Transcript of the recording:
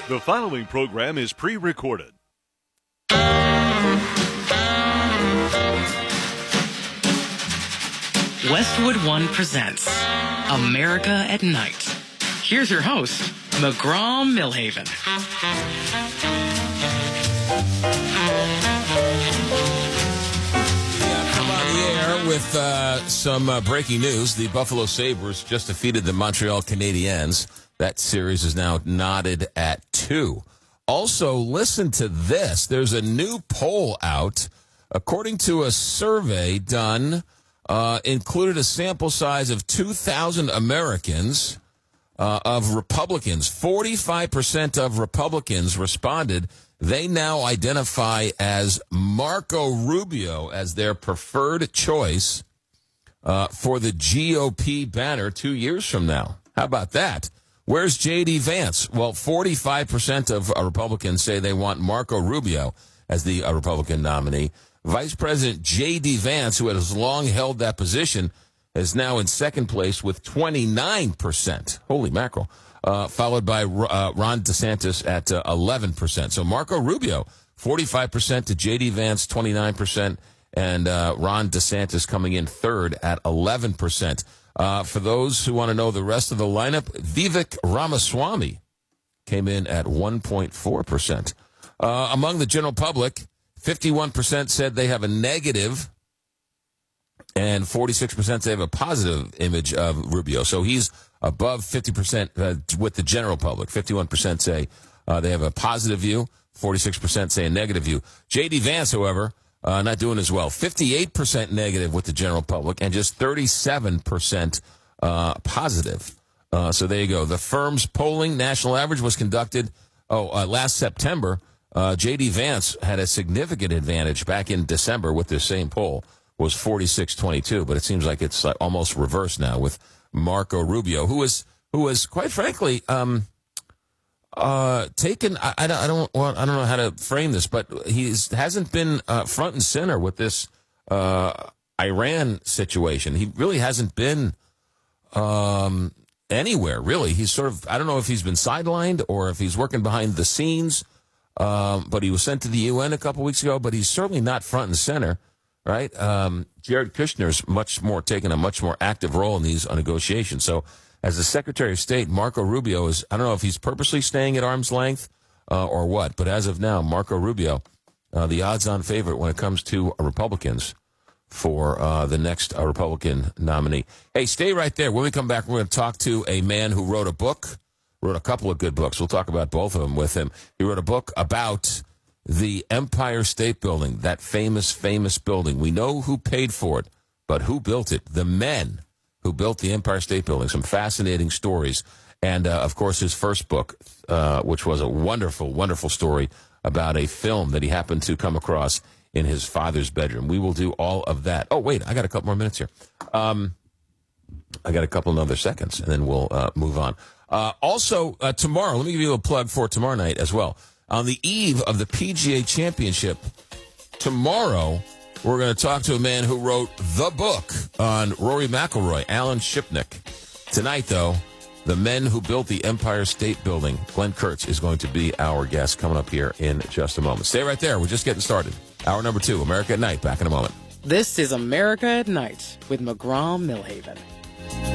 The following program is pre-recorded. Westwood One presents America at Night. Here's your host, McGraw-Milhaven. Come on the air with some breaking news. The Buffalo Sabres just defeated the Montreal Canadiens. That series is now knotted at 2. Also, listen to this. There's a new poll out. According to a survey done, included a sample size of 2,000 Americans of Republicans. 45% of Republicans responded. They now identify as Marco Rubio as their preferred choice for the GOP banner 2 years from now. How about that? Where's J.D. Vance? Well, 45% of Republicans say they want Marco Rubio as the Republican nominee. Vice President J.D. Vance, who has long held that position, is now in second place with 29%. Holy mackerel. Followed by Ron DeSantis at 11%. So Marco Rubio, 45% to J.D. Vance, 29%, and Ron DeSantis coming in third at 11%. For those who want to know the rest of the lineup, Vivek Ramaswamy came in at 1.4%. Among the general public, 51% said they have a negative, and 46% say they have a positive image of Rubio. So he's above 50% with the general public. 51% say they have a positive view. 46% say a negative view. J.D. Vance, however, not doing as well. 58% negative with the general public and just 37% positive. So there you go. The firm's polling national average was conducted last September. J.D. Vance had a significant advantage back in December with this same poll, was 46-22, but it seems like it's almost reversed now with Marco Rubio, who was quite frankly taken. I don't know how to frame this, but he hasn't been front and center with this Iran situation. He really hasn't been anywhere. Really, he's sort of, I don't know if he's been sidelined or if he's working behind the scenes. But he was sent to the UN a couple weeks ago. But he's certainly not front and center. Right? Jared Kushner's taking a much more active role in these negotiations. So, as the Secretary of State, Marco Rubio is, I don't know if he's purposely staying at arm's length or what, but as of now, Marco Rubio, the odds-on favorite when it comes to Republicans for the next Republican nominee. Hey, stay right there. When we come back, we're going to talk to a man who wrote a couple of good books. We'll talk about both of them with him. He wrote a book about the Empire State Building, that famous building. We know who paid for it, but who built it? The men who built the Empire State Building. Some fascinating stories. And, of course, his first book, which was a wonderful, wonderful story about a film that he happened to come across in his father's bedroom. We will do all of that. Oh, wait, I got a couple more minutes here. I got a couple other seconds, and then we'll move on. Also, tomorrow, let me give you a plug for tomorrow night as well. On the eve of the PGA Championship, tomorrow, we're going to talk to a man who wrote the book on Rory McIlroy, Alan Shipnick. Tonight, though, the men who built the Empire State Building. Glenn Kurtz is going to be our guest coming up here in just a moment. Stay right there. We're just getting started. Hour number 2, America at Night. Back in a moment. This is America at Night with McGraw-Milhaven.